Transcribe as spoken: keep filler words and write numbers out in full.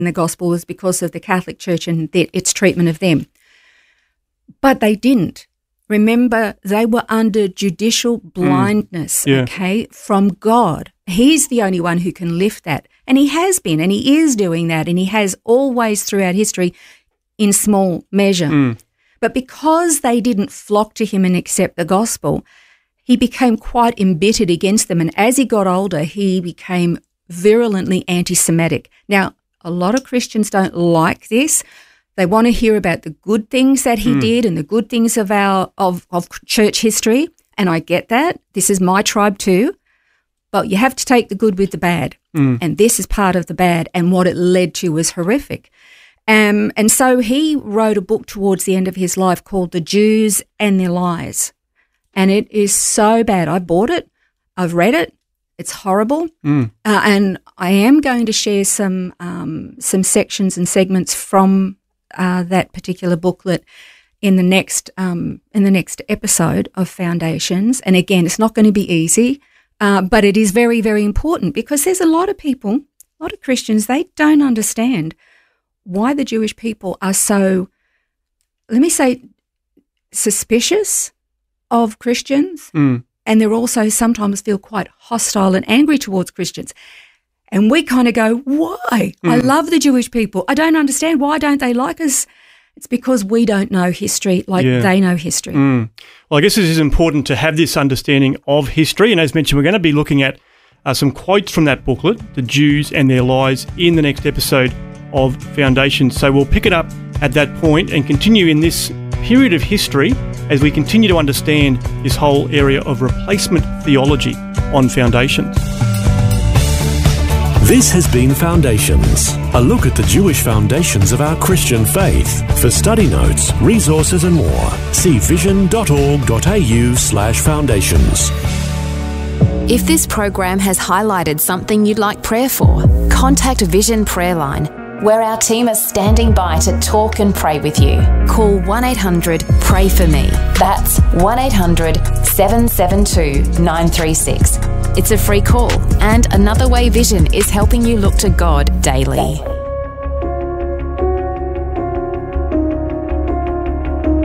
in the gospel was because of the Catholic Church and the, its treatment of them. But they didn't. Remember, they were under judicial blindness, mm. yeah. okay, from God. He's the only one who can lift that. And he has been, and he is doing that, and he has always throughout history in small measure. Mm. But because they didn't flock to him and accept the gospel, he became quite embittered against them. And as he got older, he became virulently anti-Semitic. Now, a lot of Christians don't like this. They want to hear about the good things that he mm. did and the good things of our of, of church history, and I get that. This is my tribe too. But you have to take the good with the bad, mm. and this is part of the bad, and what it led to was horrific. Um, and so he wrote a book towards the end of his life called The Jews and Their Lies, and it is so bad. I bought it. I've read it. It's horrible, mm. uh, and I am going to share some um, some sections and segments from Uh, that particular booklet in the next um, in the next episode of Foundations. And again, it's not going to be easy, uh, but it is very, very important, because there's a lot of people, a lot of Christians, they don't understand why the Jewish people are so, let me say, suspicious of Christians, mm. and they're also sometimes feel quite hostile and angry towards Christians. And we kind of go, why? Mm. I love the Jewish people. I don't understand. Why don't they like us? It's because we don't know history like yeah. they know history. Mm. Well, I guess it is important to have this understanding of history. And as mentioned, we're going to be looking at uh, some quotes from that booklet, The Jews and Their Lies, in the next episode of Foundations. So we'll pick it up at that point and continue in this period of history as we continue to understand this whole area of replacement theology on Foundations. This has been Foundations, a look at the Jewish foundations of our Christian faith. For study notes, resources and more, see vision.org.au slash foundations. If this program has highlighted something you'd like prayer for, contact Vision Prayer Line, where our team are standing by to talk and pray with you. Call one eight hundred pray for me. That's one eight hundred seven seven two nine three six. It's a free call, and another way Vision is helping you look to God daily.